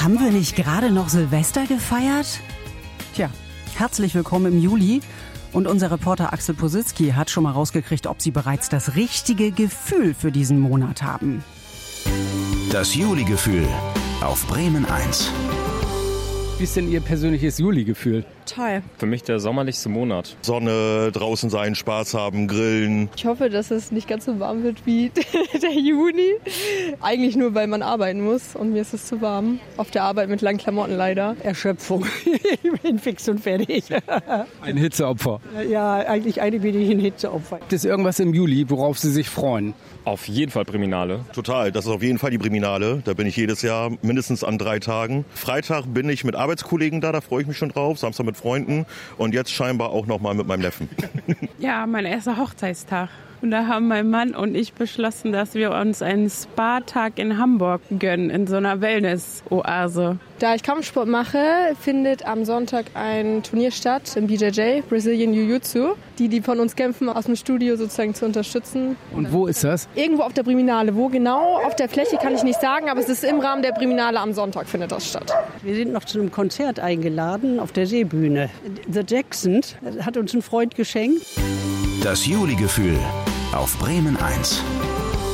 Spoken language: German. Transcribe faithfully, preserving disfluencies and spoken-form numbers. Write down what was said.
Haben wir nicht gerade noch Silvester gefeiert? Tja, herzlich willkommen im Juli. Und unser Reporter Axel Positzky hat schon mal rausgekriegt, ob Sie bereits das richtige Gefühl für diesen Monat haben. Das Juli-Gefühl auf Bremen eins. Wie ist denn Ihr persönliches Juli-Gefühl? Toll. Für mich der sommerlichste Monat. Sonne, draußen sein, Spaß haben, grillen. Ich hoffe, dass es nicht ganz so warm wird wie der Juni. Eigentlich nur, weil man arbeiten muss und mir ist es zu warm. Auf der Arbeit mit langen Klamotten leider. Erschöpfung. Ich bin fix und fertig. Ein Hitzeopfer. Ja, eigentlich, eigentlich bin ich ein Hitzeopfer. Gibt es irgendwas im Juli, worauf Sie sich freuen? Auf jeden Fall Breminale. Total, das ist auf jeden Fall die Breminale. Da bin ich jedes Jahr mindestens an drei Tagen. Freitag bin ich mit Arbeitskollegen da, da freue ich mich schon drauf. Samstag mit Freunden und jetzt scheinbar auch noch mal mit meinem Neffen. Ja, mein erster Hochzeitstag. Und da haben mein Mann und ich beschlossen, dass wir uns einen Spa-Tag in Hamburg gönnen, in so einer Wellness-Oase. Da ich Kampfsport mache, findet am Sonntag ein Turnier statt im B J J, Brazilian Jiu-Jitsu. Die, die von uns kämpfen, aus dem Studio sozusagen zu unterstützen. Und wo ist das? Irgendwo auf der Breminale. Wo genau auf der Fläche kann ich nicht sagen, aber es ist im Rahmen der Breminale am Sonntag findet das statt. Wir sind noch zu einem Konzert eingeladen auf der Seebühne. The Jacksons hat uns ein Freund geschenkt. Das Juli-Gefühl auf Bremen eins.